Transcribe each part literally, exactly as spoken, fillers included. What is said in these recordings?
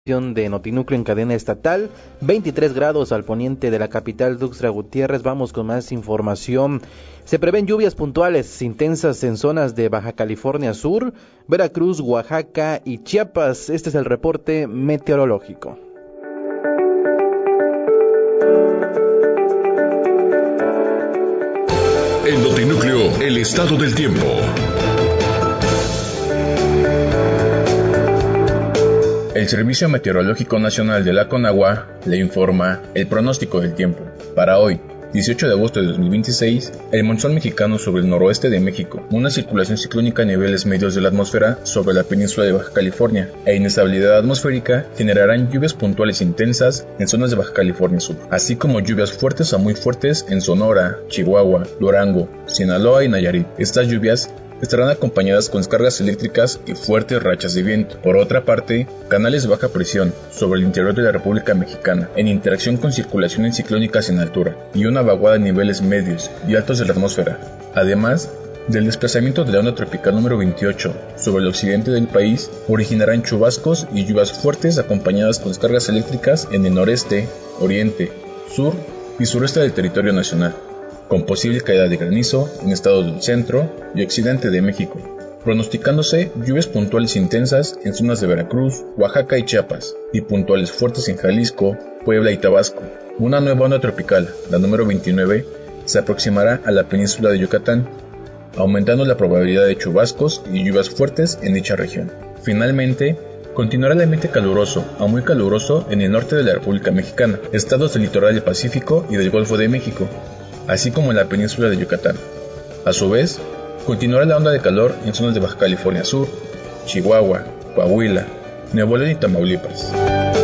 De Notinúcleo en cadena estatal, veintitrés grados al poniente de la capital Tuxtla Gutiérrez. Vamos con más información. Se prevén lluvias puntuales intensas en zonas de Baja California Sur, Veracruz, Oaxaca y Chiapas. Este es el reporte meteorológico. En Notinúcleo, el estado del tiempo. El Servicio Meteorológico Nacional de la Conagua le informa el pronóstico del tiempo. Para hoy, dieciocho de agosto de dos mil veintiséis, el monzón mexicano sobre el noroeste de México, una circulación ciclónica a niveles medios de la atmósfera sobre la península de Baja California e inestabilidad atmosférica generarán lluvias puntuales intensas en zonas de Baja California Sur, así como lluvias fuertes a muy fuertes en Sonora, Chihuahua, Durango, Sinaloa y Nayarit. Estas lluvias estarán acompañadas con descargas eléctricas y fuertes rachas de viento. Por otra parte, canales de baja presión sobre el interior de la República Mexicana, en interacción con circulaciones ciclónicas en altura, y una vaguada a niveles medios y altos de la atmósfera, además del desplazamiento de la onda tropical número veintiocho sobre el occidente del país, originarán chubascos y lluvias fuertes acompañadas con descargas eléctricas en el noreste, oriente, sur y sureste del territorio nacional, con posible caída de granizo en estados del centro y occidente de México, pronosticándose lluvias puntuales intensas en zonas de Veracruz, Oaxaca y Chiapas, y puntuales fuertes en Jalisco, Puebla y Tabasco. Una nueva onda tropical, la número veintinueve, se aproximará a la península de Yucatán, aumentando la probabilidad de chubascos y lluvias fuertes en dicha región. Finalmente, continuará el ambiente caluroso a muy caluroso en el norte de la República Mexicana, estados del litoral del Pacífico y del Golfo de México, así como en la península de Yucatán. A su vez, continuará la onda de calor en zonas de Baja California Sur, Chihuahua, Coahuila, Nuevo León y Tamaulipas.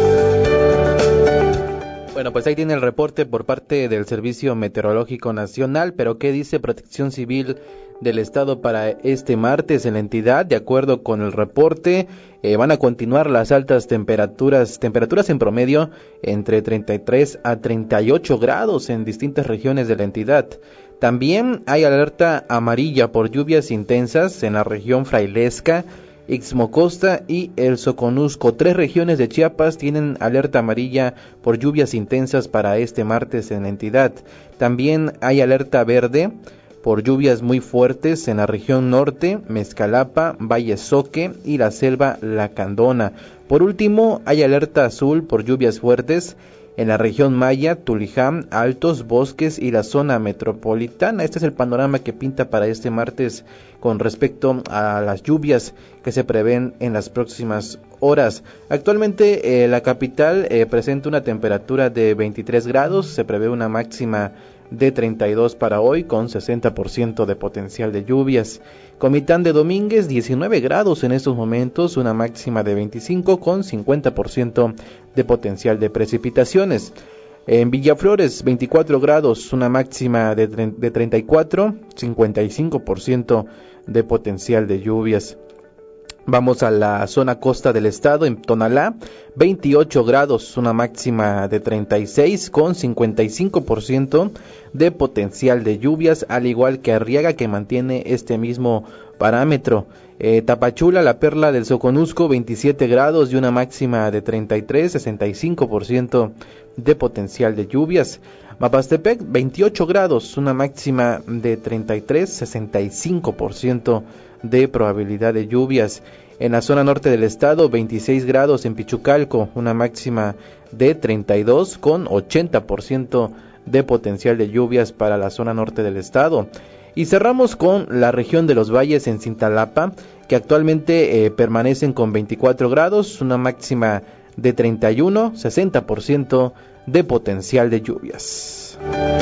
Bueno, pues ahí tiene el reporte por parte del Servicio Meteorológico Nacional, pero ¿qué dice Protección Civil del Estado para este martes en la entidad? De acuerdo con el reporte, eh, van a continuar las altas temperaturas, temperaturas en promedio entre treinta y tres a treinta y ocho grados en distintas regiones de la entidad. También hay alerta amarilla por lluvias intensas en la región frailesca, Ixmocosta y el Soconusco. Tres regiones de Chiapas tienen alerta amarilla por lluvias intensas para este martes en la entidad. También hay alerta verde por lluvias muy fuertes en la región norte, Mezcalapa, Valle Soque y la selva Lacandona. Por último, hay alerta azul por lluvias fuertes en la región Maya, Tuliján, Altos, Bosques y la zona metropolitana. Este es el panorama que pinta para este martes con respecto a las lluvias que se prevén en las próximas horas. Actualmente eh, la capital eh, presenta una temperatura de veintitrés grados, se prevé una máxima de treinta y dos para hoy con sesenta por ciento de potencial de lluvias. Comitán de Domínguez, diecinueve grados en estos momentos, una máxima de veinticinco con cincuenta por ciento de potencial de precipitaciones. En Villaflores, veinticuatro grados, una máxima de, de treinta y cuatro, cincuenta y cinco por ciento de potencial de lluvias. Vamos a la zona costa del estado, en Tonalá, veintiocho grados, una máxima de treinta y seis con cincuenta y cinco por ciento de potencial de lluvias, al igual que Arriaga, que mantiene este mismo parámetro. Eh, Tapachula, la perla del Soconusco, veintisiete grados y una máxima de treinta y tres, sesenta y cinco por ciento de potencial de lluvias. Mapastepec, veintiocho grados, una máxima de treinta y tres, sesenta y cinco por ciento de probabilidad de lluvias. En la zona norte del estado, veintiséis grados en Pichucalco, una máxima de treinta y dos con ochenta por ciento de potencial de lluvias para la zona norte del estado. Y cerramos con la región de los valles en Cintalapa, que actualmente eh, permanecen con veinticuatro grados, una máxima de treinta y uno, sesenta por ciento de potencial de lluvias.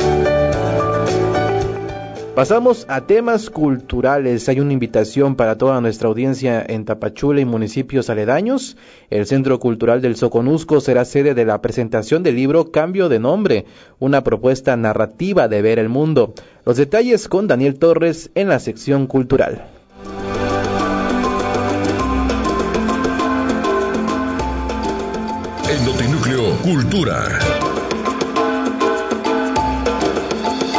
Pasamos a temas culturales. Hay una invitación para toda nuestra audiencia en Tapachula y municipios aledaños. El Centro Cultural del Soconusco será sede de la presentación del libro Cambio de Nombre, una propuesta narrativa de ver el mundo. Los detalles con Daniel Torres en la sección cultural. En Notinúcleo, Cultura.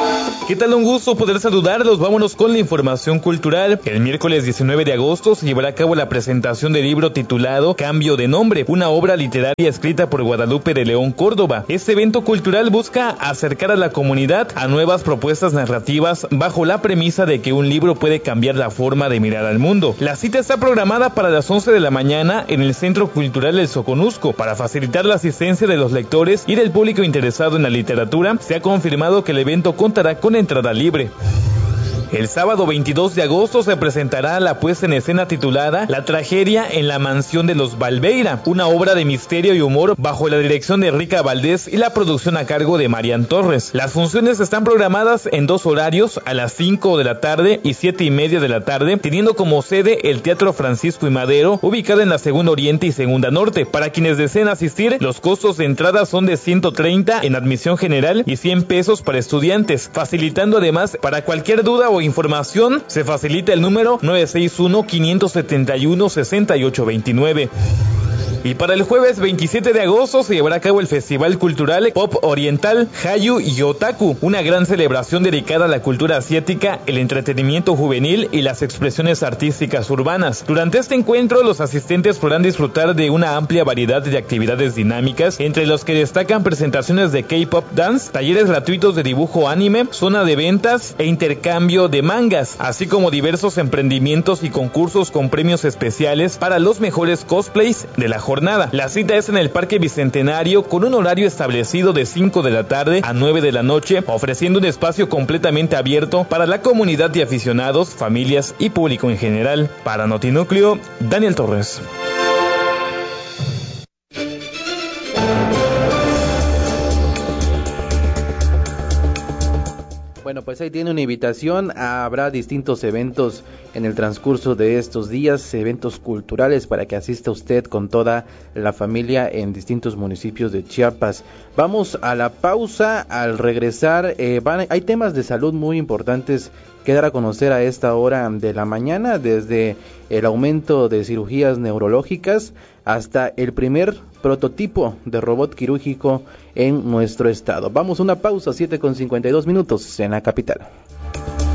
¿Qué tal? Un gusto poder saludarlos. Vámonos con la información cultural. El miércoles diecinueve de agosto se llevará a cabo la presentación del libro titulado Cambio de Nombre, una obra literaria escrita por Guadalupe de León Córdoba. Este evento cultural busca acercar a la comunidad a nuevas propuestas narrativas bajo la premisa de que un libro puede cambiar la forma de mirar al mundo. La cita está programada para las once de la mañana en el Centro Cultural El Soconusco. Para facilitar la asistencia de los lectores y del público interesado en la literatura, se ha confirmado que el evento contará con entrada libre. El sábado veintidós de agosto se presentará la puesta en escena titulada La tragedia en la mansión de los Valveira, una obra de misterio y humor bajo la dirección de Rica Valdés y la producción a cargo de Marian Torres. Las funciones están programadas en dos horarios, a las cinco de la tarde y siete y media de la tarde, teniendo como sede el Teatro Francisco y Madero, ubicado en la Segunda Oriente y Segunda Norte. Para quienes deseen asistir, los costos de entrada son de ciento treinta en admisión general y cien pesos para estudiantes, facilitando además para cualquier duda o información, se facilita el número nueve seis uno, cinco siete uno, seis ocho dos nueve. Y para el jueves veintisiete de agosto se llevará a cabo el Festival Cultural Pop Oriental Hayu y Otaku, una gran celebración dedicada a la cultura asiática, el entretenimiento juvenil y las expresiones artísticas urbanas. Durante este encuentro, los asistentes podrán disfrutar de una amplia variedad de actividades dinámicas, entre los que destacan presentaciones de K-pop dance, talleres gratuitos de dibujo anime, zona de ventas e intercambio de mangas, así como diversos emprendimientos y concursos con premios especiales para los mejores cosplays de la jornada. La cita es en el Parque Bicentenario con un horario establecido de cinco de la tarde a nueve de la noche, ofreciendo un espacio completamente abierto para la comunidad de aficionados, familias y público en general. Para Notinúcleo, Daniel Torres. Bueno, pues ahí tiene una invitación. Habrá distintos eventos en el transcurso de estos días, eventos culturales para que asista usted con toda la familia en distintos municipios de Chiapas. Vamos a la pausa. Al regresar, eh, van, hay temas de salud muy importantes que dar a conocer a esta hora de la mañana, desde el aumento de cirugías neurológicas hasta el primer prototipo de robot quirúrgico en nuestro estado. Vamos a una pausa, siete con cincuenta y dos minutos en la capital.